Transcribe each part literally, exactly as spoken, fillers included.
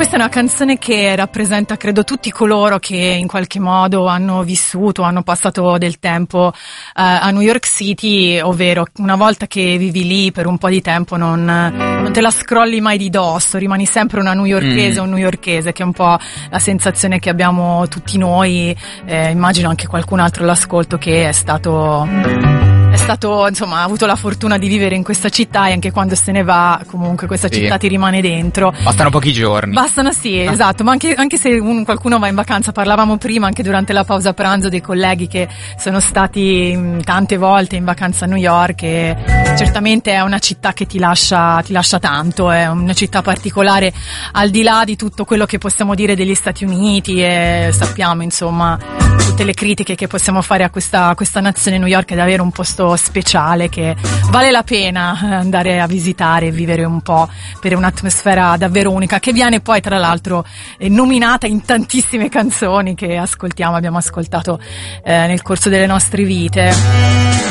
Questa è una canzone che rappresenta, credo, tutti coloro che in qualche modo hanno vissuto, hanno passato del tempo uh, a New York City, ovvero una volta che vivi lì per un po' di tempo non, non te la scrolli mai di dosso, rimani sempre una newyorkese o mm. un newyorkese, che è un po' la sensazione che abbiamo tutti noi, eh, immagino anche qualcun altro all'ascolto che è stato... È stato, insomma, ha avuto la fortuna di vivere in questa città, e anche quando se ne va comunque questa sì. città ti rimane dentro. Bastano pochi giorni. Bastano, sì, ah. esatto, ma anche, anche se un, qualcuno va in vacanza, parlavamo prima anche durante la pausa pranzo dei colleghi che sono stati mh, tante volte in vacanza a New York, e certamente è una città che ti lascia, ti lascia tanto, è una città particolare al di là di tutto quello che possiamo dire degli Stati Uniti, e sappiamo insomma tutte le critiche che possiamo fare a questa, a questa nazione. New York è davvero un posto speciale che vale la pena andare a visitare e vivere un po' per un'atmosfera davvero unica, che viene poi tra l'altro eh, nominata in tantissime canzoni che ascoltiamo, abbiamo ascoltato eh, nel corso delle nostre vite.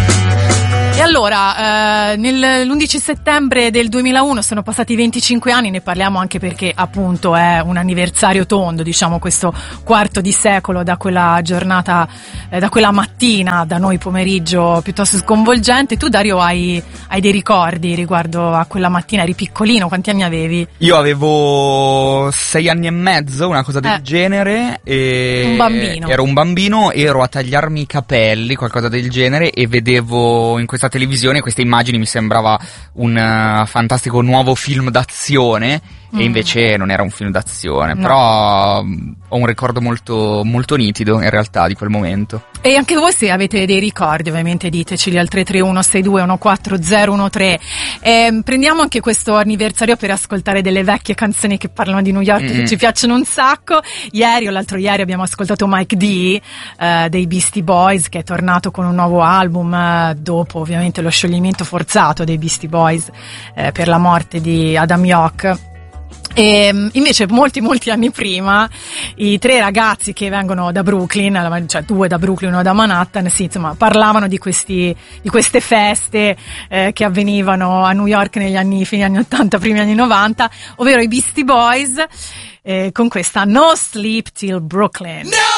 E allora, eh, nell'undici settembre del duemilauno sono passati venticinque anni, ne parliamo anche perché appunto è un anniversario tondo, diciamo questo quarto di secolo da quella giornata, eh, da quella mattina, da noi pomeriggio piuttosto sconvolgente. Tu, Dario, hai, hai dei ricordi riguardo a quella mattina? Eri piccolino, quanti anni avevi? Io avevo sei anni e mezzo, una cosa del eh, genere, e un bambino. Ero un bambino, ero a tagliarmi i capelli, qualcosa del genere, e vedevo in questa televisione queste immagini, mi sembrava un uh, fantastico nuovo film d'azione, mm. e invece non era un film d'azione, no. Però um, ho un ricordo molto molto nitido in realtà di quel momento. E anche voi, se avete dei ricordi, ovviamente diteceli al tre tre uno sei due uno quattro zero uno tre. E prendiamo anche questo anniversario per ascoltare delle vecchie canzoni che parlano di New York, mm. che ci piacciono un sacco. Ieri o l'altro ieri abbiamo ascoltato Mike D eh, dei Beastie Boys, che è tornato con un nuovo album eh, dopo ovviamente lo scioglimento forzato dei Beastie Boys eh, per la morte di Adam Yauch. E invece molti molti anni prima i tre ragazzi che vengono da Brooklyn, cioè due da Brooklyn, uno da Manhattan, sì, insomma, parlavano di questi di queste feste eh, che avvenivano a New York negli anni fine anni ottanta, primi anni novanta, ovvero i Beastie Boys eh, con questa No Sleep Till Brooklyn. No!